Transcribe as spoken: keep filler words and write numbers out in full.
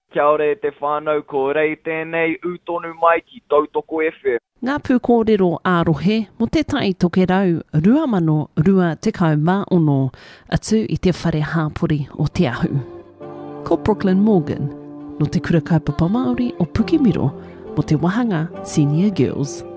Kia ore te whānau, ko rei tēnei utonu mai ki Tautoko F M. Ngā pūkōrero ārohe mo te tai toke rau rua mano rua tekau mā ono atu i te whare hāpori o te ahu. Ko Brooklyn Morgan, no te kura kaupapa Māori o Pukimiro mo te Wahanga Senior Girls.